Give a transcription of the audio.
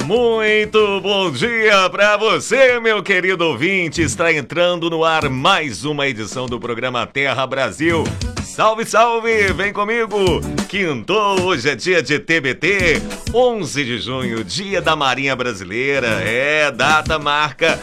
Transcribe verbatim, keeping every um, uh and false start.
Muito bom dia para você, meu querido ouvinte. Está entrando no ar mais uma edição do programa Terra Brasil. Salve, salve! Vem comigo! Quintou, hoje é dia de T B T, onze de junho, dia da Marinha Brasileira. É, data marca